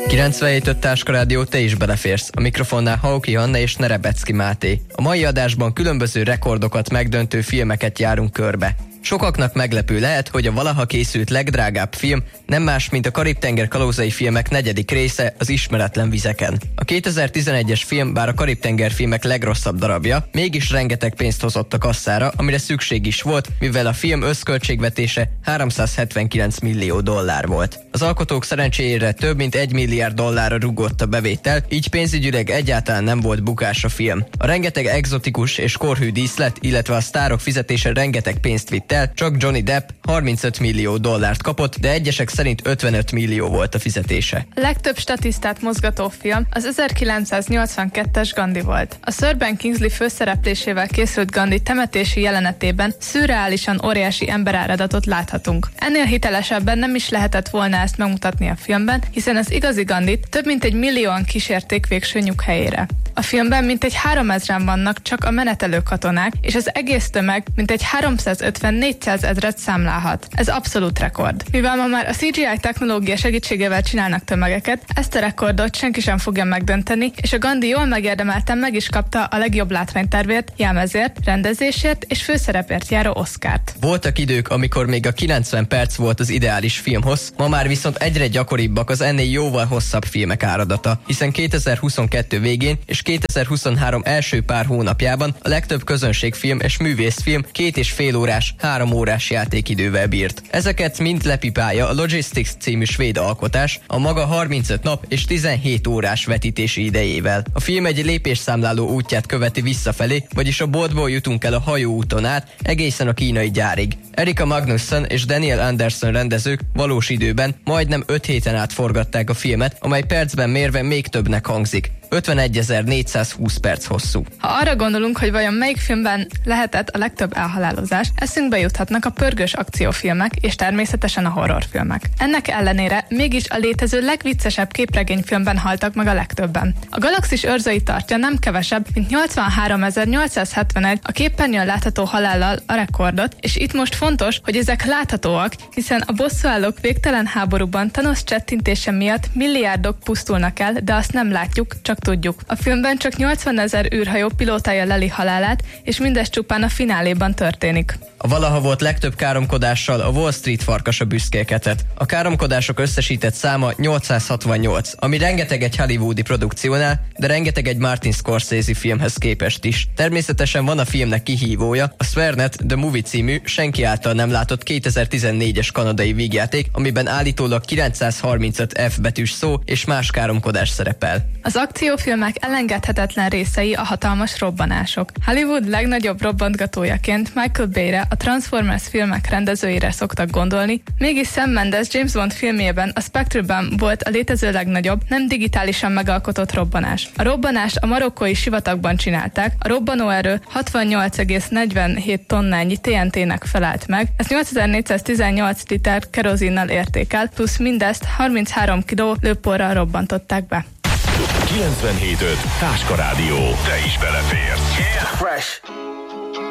97.5 Táska Rádió, te is beleférsz. A mikrofonnál Hauki Anna és Nerebecki Máté. A mai adásban különböző rekordokat megdöntő filmeket járunk körbe. Sokaknak meglepő lehet, hogy a valaha készült legdrágább film nem más, mint a Karib-tenger kalózai filmek 4. része, az Ismeretlen vizeken. A 2011-es film, bár a Karib-tenger filmek legrosszabb darabja, mégis rengeteg pénzt hozott a kasszára, amire szükség is volt, mivel a film összköltségvetése $379 millió volt. Az alkotók szerencsére több mint $1 milliárd rúgott a bevétel, így pénzügyileg egyáltalán nem volt bukás a film. A rengeteg egzotikus és korhű díszlet, illetve a sztárok fizetése rengeteg pénzt vitt el, csak Johnny Depp $35 millió kapott, de egyesek szerint 55 millió volt a fizetése. A legtöbb statisztát mozgató film az 1982-es Gandhi volt. A Sir Ben Kingsley főszereplésével készült Gandhi temetési jelenetében szürreálisan óriási emberáradatot láthatunk. Ennél hitelesebben nem is lehetett volna ezt megmutatni a filmben, hiszen az igazi Gandhit több mint 1 millióan kísérték végső nyughelyére. A filmben mintegy 3000-en vannak csak a menetelő katonák, és az egész tömeg mintegy 350-400 ezret számlálhat. Ez abszolút rekord. Mivel ma már a CGI technológia segítségével csinálnak tömegeket, ezt a rekordot senki sem fogja megdönteni, és a Gandhi jól megérdemelten meg is kapta a legjobb látványtervért, jelmezért, rendezésért és főszerepért járó Oscart. Voltak idők, amikor még a 90 perc volt az ideális filmhossz, ma már viszont egyre gyakoribbak az ennél jóval hosszabb filmek áradata, hiszen 2022 végén és 2023 első pár hónapjában a legtöbb közönségfilm és művészfilm 2,5 órás, 3 órás játékidővel bírt. Ezeket mind lepipálja a Logistics című svéd alkotás a maga 35 nap és 17 órás vetítési idejével. A film egy lépésszámláló útját követi visszafelé, vagyis a boltból jutunk el a hajóúton át egészen a kínai gyárig. Erika Magnusson és Daniel Anderson rendezők valós időben majdnem 5 héten át forgatták a filmet, amely percben mérve még többnek hangzik. 51.420 perc hosszú. Ha arra gondolunk, hogy vajon melyik filmben lehetett a legtöbb elhalálozás, eszünkbe juthatnak a pörgős akciófilmek és természetesen a horrorfilmek. Ennek ellenére mégis a létező legviccesebb képregényfilmben haltak meg a legtöbben. A Galaxis őrzői tartja nem kevesebb, mint 83.871 a képernyőn látható halállal a rekordot, és itt most fontos, hogy ezek láthatóak, hiszen a bosszúállók végtelen háborúban Thanos csettintése miatt milliárdok pusztulnak el, de azt nem látjuk, csak tudjuk. A filmben csak 80.000 űrhajó pilótája leli halálát, és mindez csupán a fináléban történik. A valaha volt legtöbb káromkodással a Wall Street farkasa büszkélkedett. A káromkodások összesített száma 868, ami rengeteg egy hollywoodi produkciónál, de rengeteg egy Martin Scorsese filmhez képest is. Természetesen van a filmnek kihívója, a Swearnet The Movie című, senki által nem látott 2014-es kanadai vígjáték, amiben állítólag 935 F betűs szó és más káromkodás szerepel. Az akciófilmek elengedhetetlen részei a hatalmas robbanások. Hollywood legnagyobb robbantgatójaként Michael Bay-re, a Transformers filmek rendezőire szoktak gondolni, mégis Sam Mendes James Bond filmjében, a Spectre-ben volt a létező legnagyobb, nem digitálisan megalkotott robbanás. A robbanást a marokkói sivatagban csinálták, a robbanóerő 68,47 tonnányi TNT-nek felelt meg, ez 8418 liter kerozinnal értékel, plusz mindezt 33 kiló lőporral robbantották be. 97.5 Táska Rádió. Te is beleférsz. Yeah. Fresh.